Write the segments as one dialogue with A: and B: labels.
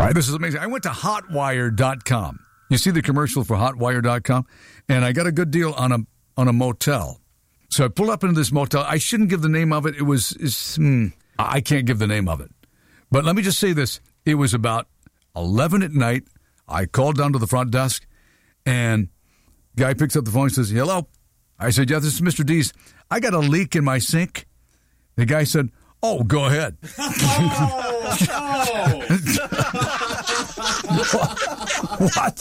A: right, this is amazing. I went to hotwire.com. You see the commercial for hotwire.com? And I got a good deal on a motel. So I pulled up into this motel. I shouldn't give the name of it. I can't give the name of it. But let me just say this. It was about 11 at night. I called down to the front desk, and guy picks up the phone and says, hello. I said, yeah, this is Mr. Dees. I got a leak in my sink. The guy said, oh, go ahead. What?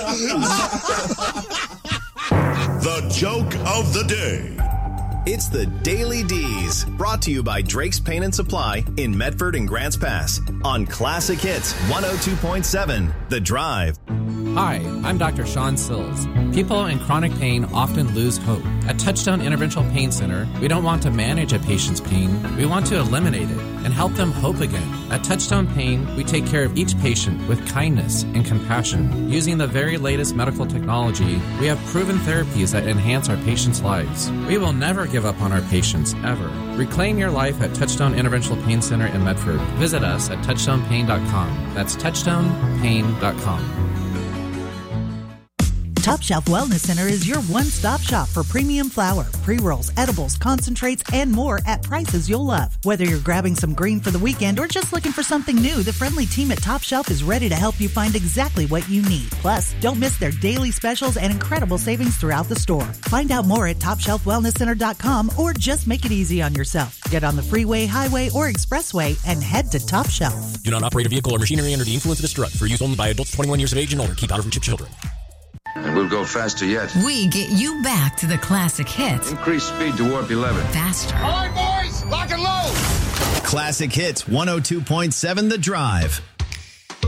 B: The joke of the day.
C: It's the Daily D's, brought to you by Drake's Paint and Supply in Medford and Grants Pass on Classic Hits 102.7 The Drive.
D: Hi, I'm Dr. Sean Sills. People in chronic pain often lose hope. At Touchstone Interventional Pain Center, we don't want to manage a patient's pain. We want to eliminate it and help them hope again. At Touchstone Pain, we take care of each patient with kindness and compassion. Using the very latest medical technology, we have proven therapies that enhance our patients' lives. We will never give up on our patients, ever. Reclaim your life at Touchstone Interventional Pain Center in Medford. Visit us at touchstonepain.com. That's touchstonepain.com.
E: Top Shelf Wellness Center is your one-stop shop for premium flour, pre-rolls, edibles, concentrates, and more at prices you'll love. Whether you're grabbing some green for the weekend or just looking for something new, the friendly team at Top Shelf is ready to help you find exactly what you need. Plus, don't miss their daily specials and incredible savings throughout the store. Find out more at TopShelfWellnessCenter.com or just make it easy on yourself. Get on the freeway, highway, or expressway and head to Top Shelf.
F: Do not operate a vehicle or machinery under the influence of this drug. For use only by adults 21 years of age and older. Keep out of reach of children.
G: And we'll go faster yet.
H: We get you back to the classic hits.
G: Increase speed to warp 11.
H: Faster.
I: All right, boys, lock and load.
C: Classic Hits 102.7 The Drive.